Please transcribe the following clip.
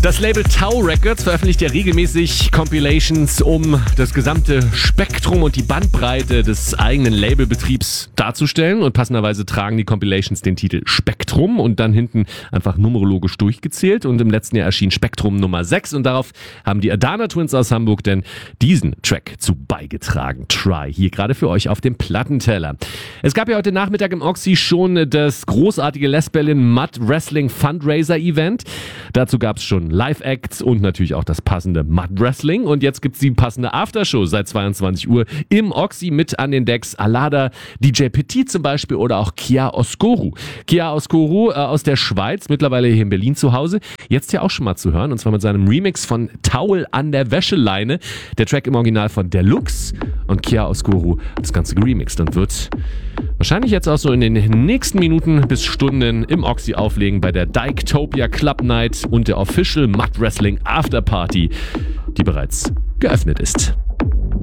Das Label Tau Records veröffentlicht ja regelmäßig Compilations, um das gesamte Spektrum und die Bandbreite des eigenen Labelbetriebs darzustellen. Und passenderweise tragen die Compilations den Titel Spektrum und dann hinten einfach numerologisch durchgezählt. Und im letzten Jahr erschien Spektrum Nummer 6 und darauf haben die Adana Twins aus Hamburg denn diesen Track zu beigetragen. Try, hier gerade für euch auf dem Plattenteller. Es gab ja heute Nachmittag im Oxy schon das großartige Les Berlin Mud Wrestling Fundraiser Event. Dazu gab es schon Live-Acts und natürlich auch das passende Mud Wrestling. Und jetzt gibt es die passende Aftershow seit 22 Uhr im Oxy mit an den Decks Alada, DJ Petit zum Beispiel oder auch Kia Oskoru. Kia Oskoru aus der Schweiz, mittlerweile hier in Berlin zu Hause. Jetzt ja auch schon mal zu hören und zwar mit seinem Remix von Towel an der Wäscheleine. Der Track im Original von Deluxe und Kia Oskoru hat das Ganze geremixed und wird wahrscheinlich jetzt auch so in den nächsten Minuten bis Stunden im Oxy auflegen bei der Dyketopia Club Night und der Official Mud Wrestling After Party, die bereits geöffnet ist.